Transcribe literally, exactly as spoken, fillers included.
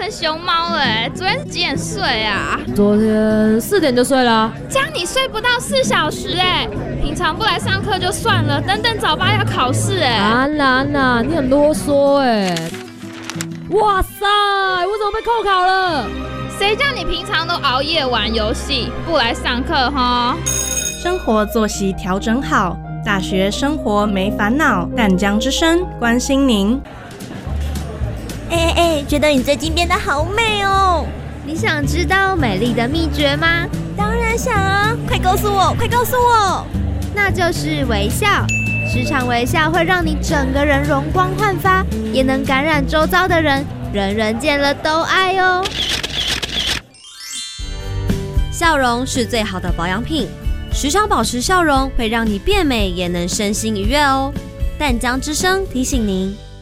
成熊猫了哎！昨天是几点睡啊？ 昨天四点就睡了。 这样你睡不到四小时哎！平常不来上课就算了，等等早八要考试哎！ 安娜安娜，你很啰嗦哎！哇塞，我怎么被扣考了？ 谁叫你平常都熬夜玩游戏，不来上课哈？ 生活作息调整好，大学生活没烦恼。淡江之声关心您。 哎哎哎，觉得你最近变得好美哦！ 你想知道美丽的秘诀吗？ 当然想啊，快告诉我，快告诉我！ 那就是微笑。时常微笑会让你整个人容光焕发，也能感染周遭的人，人人见了都爱哦。 笑容是最好的保养品，时常保持笑容会让你变美，也能身心愉悦哦。淡江之声提醒您。